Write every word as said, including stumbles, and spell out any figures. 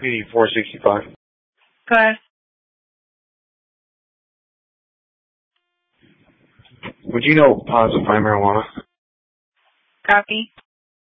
P D four sixty-five. Go ahead. Would you know positive find marijuana? Copy.